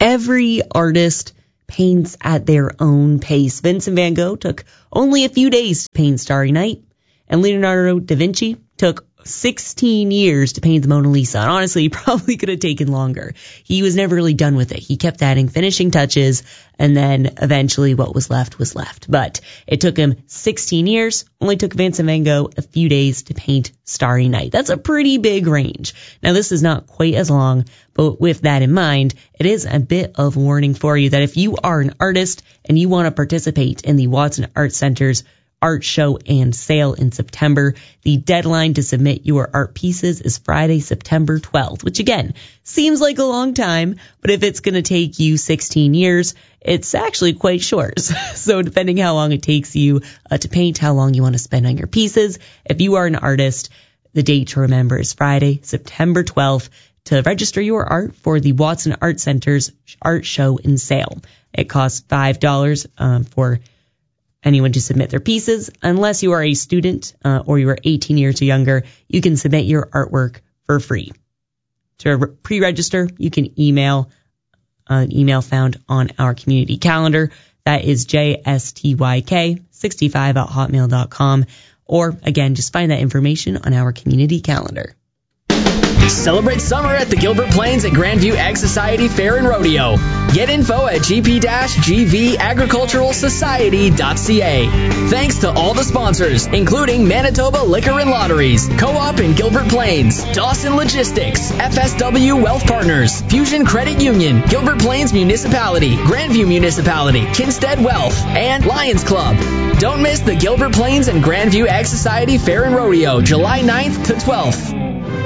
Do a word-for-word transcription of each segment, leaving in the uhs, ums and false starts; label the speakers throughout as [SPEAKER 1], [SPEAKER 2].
[SPEAKER 1] Every artist paints at their own pace. Vincent van Gogh took only a few days to paint Starry Night, and Leonardo da Vinci took sixteen years to paint the Mona Lisa. And honestly, he probably could have taken longer. He was never really done with it. He kept adding finishing touches, and then eventually what was left was left. But it took him sixteen years, only took Vincent van Gogh a few days to paint Starry Night. That's a pretty big range. Now, this is not quite as long, but with that in mind, it is a bit of warning for you that if you are an artist and you want to participate in the Watson Art Center's art show and sale in September, the deadline to submit your art pieces is Friday, September twelfth, which again, seems like a long time, but if it's going to take you sixteen years, it's actually quite short. So depending how long it takes you uh, to paint, how long you want to spend on your pieces, if you are an artist, the date to remember is Friday, September twelfth, to register your art for the Watson Art Center's art show and sale. It costs five dollars um, for anyone to submit their pieces. Unless you are a student uh, or you are eighteen years or younger, you can submit your artwork for free. To re- pre-register, you can email uh, an email found on our community calendar. That is J S T Y K sixty-five at hotmail dot com. Or, again, just find that information on our community calendar.
[SPEAKER 2] Celebrate summer at the Gilbert Plains and Grandview Ag Society Fair and Rodeo. Get info at g p g v agricultural society dot c a. Thanks to all the sponsors, including Manitoba Liquor and Lotteries, Co-op in Gilbert Plains, Dawson Logistics, F S W Wealth Partners, Fusion Credit Union, Gilbert Plains Municipality, Grandview Municipality, Kinstead Wealth, and Lions Club. Don't miss the Gilbert Plains and Grandview Ag Society Fair and Rodeo, July ninth to twelfth.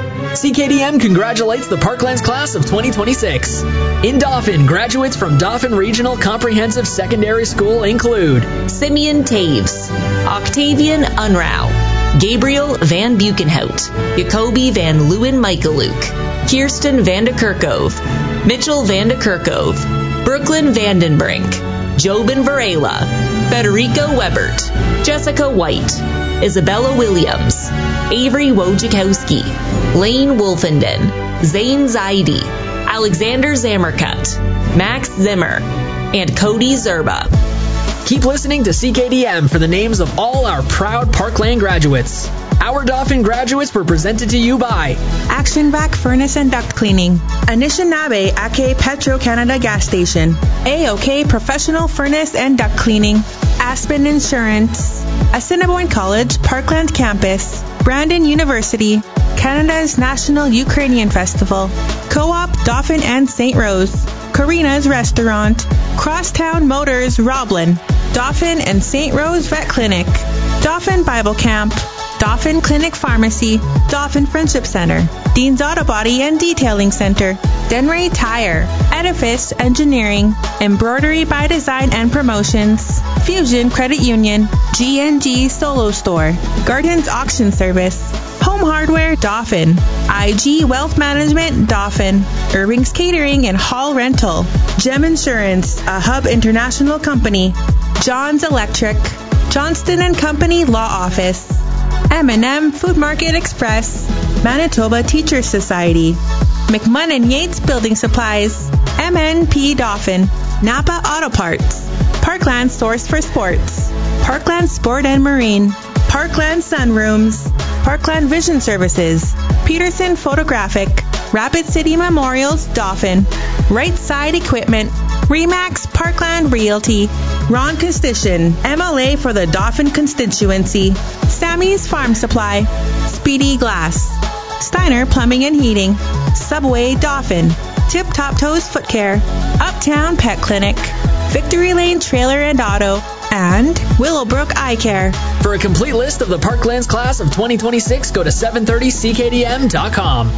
[SPEAKER 2] C K D M congratulates the Parklands class of twenty twenty-six. In Dauphin, graduates from Dauphin Regional Comprehensive Secondary School include
[SPEAKER 3] Simeon Taves, Octavian Unrau, Gabriel Van Buchenhout, Jacoby Van Leeuwen Michaeluk, Kirsten Vande Kerkhoff, Mitchell Vande Kerkhoff, Brooklyn Vandenbrink, Jobin Varela, Federico Webert, Jessica White, Isabella Williams, Avery Wojciechowski, Lane Wolfenden, Zane Zaidi, Alexander Zamerkut, Max Zimmer, and Cody Zerba.
[SPEAKER 2] Keep listening to C K D M for the names of all our proud Parkland graduates. Our Dauphin graduates were presented to you by
[SPEAKER 4] Action Vac Furnace and Duct Cleaning, Anishinaabe Ake Petro-Canada Gas Station, A O K Professional Furnace and Duct Cleaning, Aspen Insurance, Assiniboine College Parkland Campus, Brandon University, Canada's National Ukrainian Festival, Co-op Dauphin and Saint Rose, Karina's Restaurant, Crosstown Motors Roblin, Dauphin and Saint Rose Vet Clinic, Dauphin Bible Camp, Dauphin Clinic Pharmacy, Dauphin Friendship Center, Dean's Auto Body and Detailing Center, Denray Tire, Edifice Engineering, Embroidery by Design and Promotions, Fusion Credit Union, G and G Solo Store, Gardens Auction Service, Home Hardware Dauphin, I G Wealth Management Dauphin, Irving's Catering and Hall Rental, Gem Insurance, a Hub International Company, John's Electric, Johnston and Company Law Office, M and M Food Market Express, Manitoba Teachers Society, McMunn Yates Building Supplies, M N P Dauphin, Napa Auto Parts, Parkland Source for Sports, Parkland Sport and Marine, Parkland Sunrooms, Parkland Vision Services, Peterson Photographic, Rapid City Memorials Dauphin, Right Side Equipment, Remax Parkland Realty, Ron Constition, M L A for the Dauphin constituency, Sammy's Farm Supply, Speedy Glass, Steiner Plumbing and Heating, Subway Dauphin, Tip Top Toes Foot Care, Uptown Pet Clinic, Victory Lane Trailer and Auto, and Willowbrook Eye Care.
[SPEAKER 2] For a complete list of the Parklands class of twenty twenty-six, go to seven thirty c k d m dot com.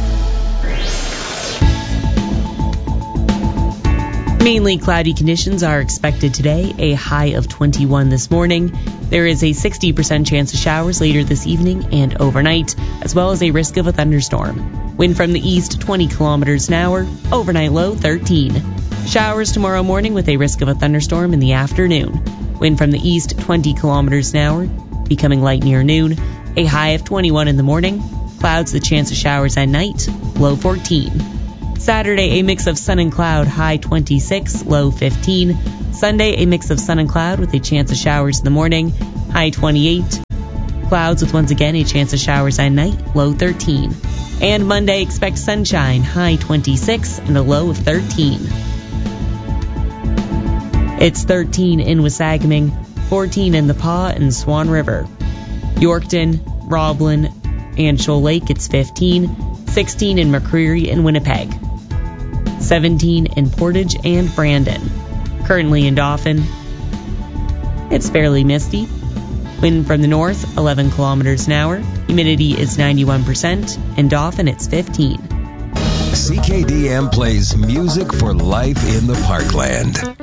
[SPEAKER 1] Mainly cloudy conditions are expected today, a high of twenty-one this morning. There is a sixty percent chance of showers later this evening and overnight, as well as a risk of a thunderstorm. Wind from the east, twenty kilometers an hour, overnight low thirteen. Showers tomorrow morning with a risk of a thunderstorm in the afternoon. Wind from the east, twenty kilometers an hour, becoming light near noon, a high of twenty-one in the morning. Clouds, the chance of showers at night, low fourteen. Saturday, a mix of sun and cloud, high twenty-six, low fifteen. Sunday, a mix of sun and cloud with a chance of showers in the morning, high twenty-eight. Clouds with once again a chance of showers at night, low thirteen. And Monday, expect sunshine, high twenty-six and a low of thirteen. It's thirteen in Wasagaming, fourteen in the Paw and Swan River. Yorkton, Roblin, and Shoal Lake, it's fifteen. sixteen in McCreary and Winnipeg. seventeen in Portage and Brandon. Currently in Dauphin, it's fairly misty. Wind from the north, eleven kilometers an hour. Humidity is ninety-one percent. In Dauphin, it's fifteen.
[SPEAKER 5] C K D M plays music for life in the Parkland.